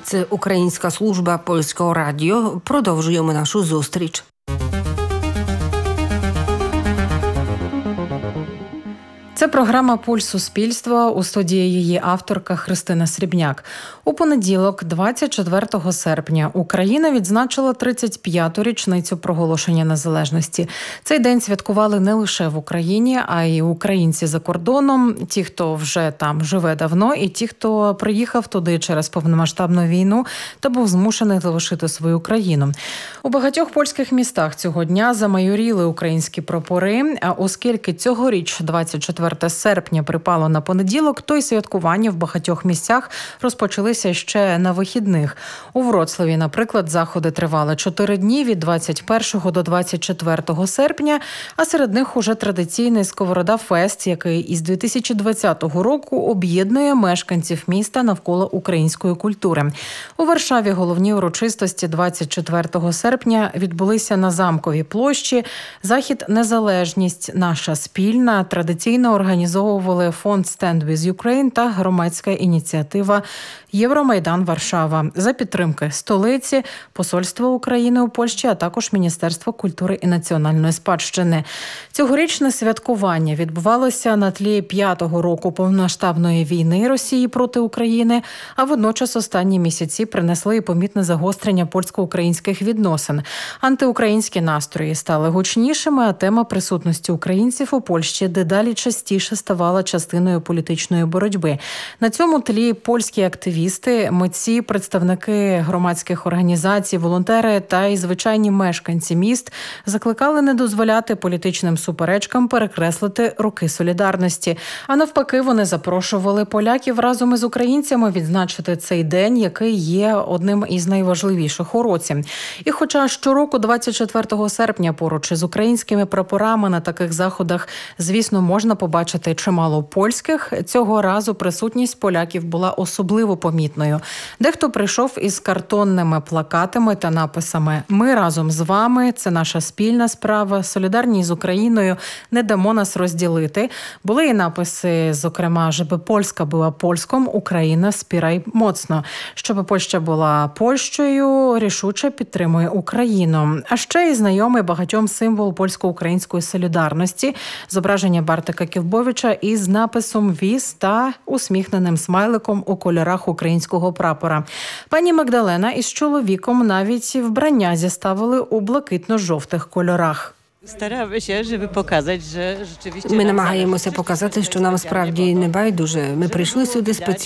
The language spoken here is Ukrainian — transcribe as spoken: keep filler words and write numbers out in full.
Це Українська служба Польського радіо. Продовжуємо нашу зустріч. Це програма «Пульс суспільства», у студії її авторка Христина Срібняк. У понеділок, двадцять четвертого серпня, Україна відзначила тридцять п'яту річницю проголошення незалежності. Цей день святкували не лише в Україні, а й українці за кордоном, ті, хто вже там живе давно, і ті, хто приїхав туди через повномасштабну війну та був змушений залишити свою країну. У багатьох польських містах цього дня замайоріли українські прапори, а оскільки цьогоріч, двадцять четвертого серпня, припало на понеділок, то й святкування в багатьох місцях розпочалися ще на вихідних. У Вроцлаві, наприклад, заходи тривали чотири дні від двадцять першого до двадцять четвертого серпня, а серед них уже традиційний Сковорода-фест, який із дві тисячі двадцятого року об'єднує мешканців міста навколо української культури. У Варшаві головні урочистості двадцять четвертого серпня відбулися на Замковій площі. Захід «Незалежність. Наша спільна» традиційно організовували фонд «Stand with Ukraine» та громадська ініціатива «Євромайдан Варшава» за підтримки столиці, Посольства України у Польщі, а також Міністерства культури і національної спадщини. Цьогорічне святкування відбувалося на тлі п'ятого року повномасштабної війни Росії проти України, а водночас останні місяці принесли і помітне загострення польсько-українських відносин. Антиукраїнські настрої стали гучнішими, а тема присутності українців у Польщі дедалі частіше ставала частиною політичної боротьби. На цьому тлі польські активісти, митці, представники громадських організацій, волонтери та й звичайні мешканці міст закликали не дозволяти політичним суперечкам перекреслити роки солідарності. А навпаки, вони запрошували поляків разом із українцями відзначити цей день, який є одним із найважливіших у році. І хоча щороку двадцять четвертого серпня поруч із українськими прапорами на таких заходах, звісно, можна побачити чимало польських, цього разу присутність поляків була особливо помітною. Дехто прийшов із картонними плакатами та написами «Ми разом з вами, це наша спільна справа, солідарні з Україною, не дамо нас розділити». Були і написи, зокрема, «Żeby Польська була польськом, Україна спірай моцно». «Щоб Польща була Польщею, рішуче підтримує Україну». А ще й знайомий багатьом символ польсько-української солідарності, зображення Бартика Ківбовича із написом «Віз» та усміхненим смайликом у кольорах українського прапора. Пані Магдалена із чоловіком навіть вбрання зіставили у блакитно-жовтих кольорах. Ми намагаємося показати, що нам справді не байдуже. Ми прийшли сюди спеціально